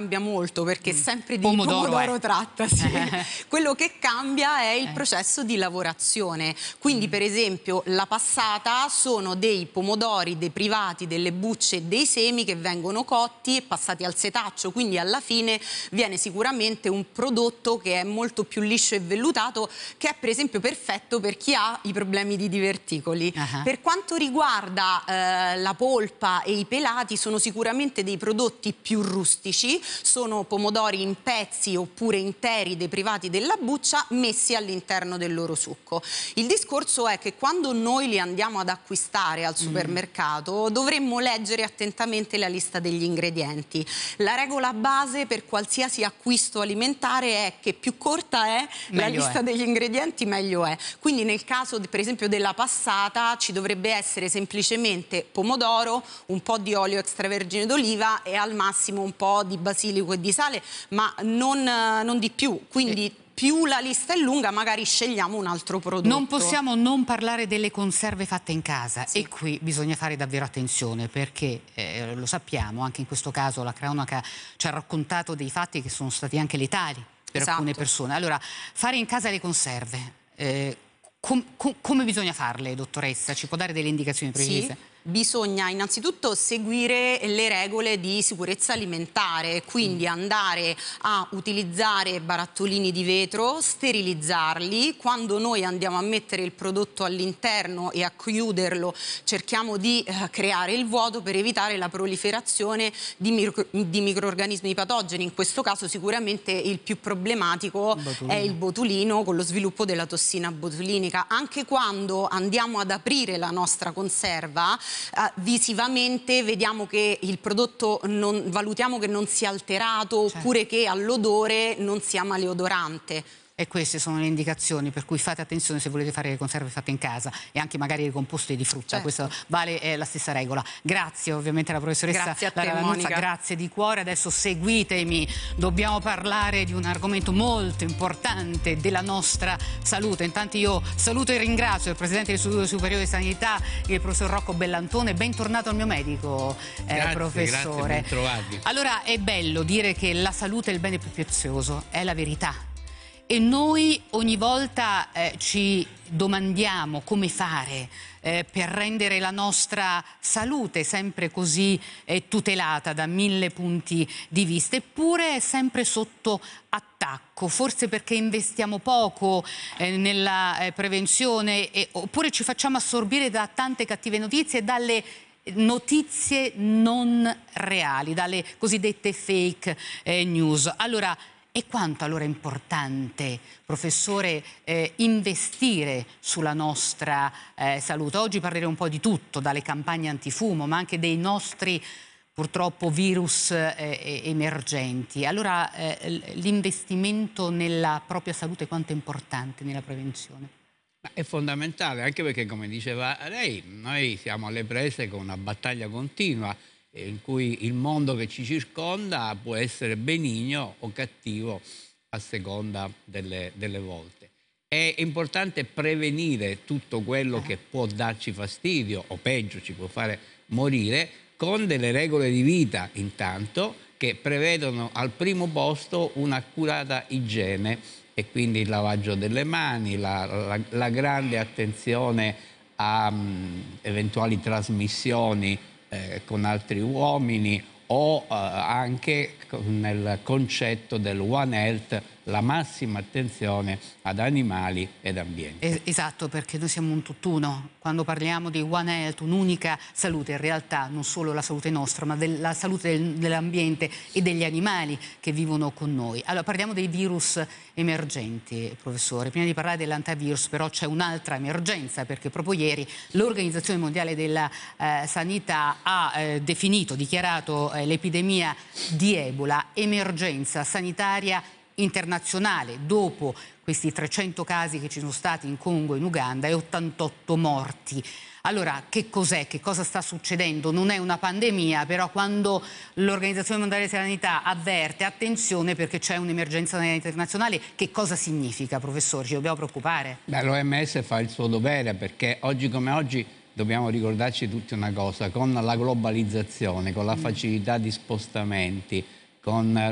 cambia molto, perché sempre di pomodoro trattasi. Quello che cambia è il processo di lavorazione. Quindi per esempio la passata sono dei pomodori deprivati delle bucce e dei semi che vengono cotti e passati al setaccio, quindi alla fine viene sicuramente un prodotto che è molto più liscio e vellutato, che è per esempio perfetto per chi ha i problemi di diverticoli. Per quanto riguarda la polpa e i pelati, sono sicuramente dei prodotti più rustici, sono pomodori in pezzi oppure interi deprivati della buccia messi all'interno del loro succo. Il discorso è che quando noi li andiamo ad acquistare al supermercato dovremmo leggere attentamente la lista degli ingredienti. La regola base per qualsiasi acquisto alimentare è che più corta è la lista degli ingredienti, meglio è. Quindi nel caso per esempio della passata ci dovrebbe essere semplicemente pomodoro, un po' di olio extravergine d'oliva e al massimo un po' di basilico e di sale, ma non di più. Quindi più la lista è lunga, magari scegliamo un altro prodotto. Non possiamo non parlare delle conserve fatte in casa, e qui bisogna fare davvero attenzione, perché lo sappiamo, anche in questo caso la cronaca ci ha raccontato dei fatti che sono stati anche letali per alcune persone. Allora, fare in casa le conserve, come bisogna farle, dottoressa? Ci può dare delle indicazioni precise? Bisogna innanzitutto seguire le regole di sicurezza alimentare, quindi andare a utilizzare barattolini di vetro, sterilizzarli. Quando noi andiamo a mettere il prodotto all'interno e a chiuderlo, cerchiamo di creare il vuoto per evitare la proliferazione di microrganismi patogeni. In questo caso sicuramente il più problematico è il botulino, con lo sviluppo della tossina botulinica. Anche quando andiamo ad aprire la nostra conserva, visivamente vediamo che il prodotto valutiamo che non sia alterato, oppure che all'odore non sia maleodorante. E queste sono le indicazioni, per cui fate attenzione se volete fare le conserve fatte in casa, e anche magari le composte di frutta. Questo vale la stessa regola. Grazie ovviamente alla professoressa. Grazie a te, Monica. Grazie di cuore. Adesso seguitemi, dobbiamo parlare di un argomento molto importante della nostra salute. Intanto io saluto e ringrazio il Presidente dell'Istituto Superiore di Sanità, il professor Rocco Bellantone. Bentornato al mio medico, professore. Grazie, ben trovati. Allora, è bello dire che la salute è il bene più prezioso, è la verità. E noi ogni volta ci domandiamo come fare per rendere la nostra salute sempre così tutelata da 1000 punti di vista, eppure è sempre sotto attacco, forse perché investiamo poco nella prevenzione, oppure ci facciamo assorbire da tante cattive notizie e dalle notizie non reali, dalle cosiddette fake news. Allora, e quanto allora è importante, professore, investire sulla nostra salute? Oggi parleremo un po' di tutto, dalle campagne antifumo, ma anche dei nostri, purtroppo, virus emergenti. Allora, l'investimento nella propria salute quanto è importante nella prevenzione? È fondamentale, anche perché, come diceva lei, noi siamo alle prese con una battaglia continua in cui il mondo che ci circonda può essere benigno o cattivo a seconda delle volte. È importante prevenire tutto quello che può darci fastidio o peggio ci può fare morire, con delle regole di vita intanto che prevedono al primo posto un'accurata igiene, e quindi il lavaggio delle mani, la grande attenzione a eventuali trasmissioni con altri uomini, o anche nel concetto del One Health, la massima attenzione ad animali ed ambiente. Esatto, perché noi siamo un tutt'uno. Quando parliamo di One Health, un'unica salute, in realtà non solo la salute nostra, ma la salute dell'ambiente e degli animali che vivono con noi. Allora, parliamo dei virus emergenti, professore. Prima di parlare dell'antivirus, però, c'è un'altra emergenza, perché proprio ieri l'Organizzazione Mondiale della Sanità ha dichiarato l'epidemia di Ebola emergenza sanitaria internazionale, dopo questi 300 casi che ci sono stati in Congo e in Uganda e 88 morti. Allora, che cos'è? Che cosa sta succedendo? Non è una pandemia, però quando l'Organizzazione Mondiale della Sanità avverte attenzione perché c'è un'emergenza internazionale, che cosa significa, professore? Ci dobbiamo preoccupare? L'OMS fa il suo dovere, perché oggi come oggi dobbiamo ricordarci tutti una cosa: con la globalizzazione, con la facilità di spostamenti, con